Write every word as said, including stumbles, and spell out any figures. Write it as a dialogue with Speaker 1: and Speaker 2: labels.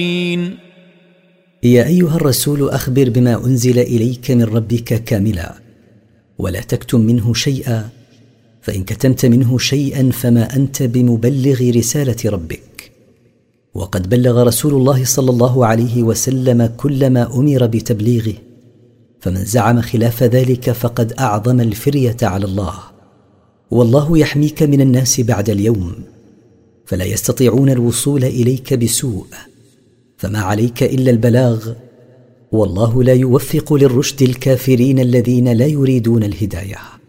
Speaker 1: يا أيها الرسول أخبر بما أنزل إليك من ربك كاملا، ولا تكتم منه شيئا، فإن كتمت منه شيئا فما أنت بمبلغ رسالة ربك. وقد بلغ رسول الله صلى الله عليه وسلم كل ما أمر بتبليغه، فمن زعم خلاف ذلك فقد أعظم الفرية على الله. والله يحميك من الناس بعد اليوم، فلا يستطيعون الوصول إليك بسوء، فما عليك إلا البلاغ، والله لا يوفق للرشد الكافرين الذين لا يريدون الهداية.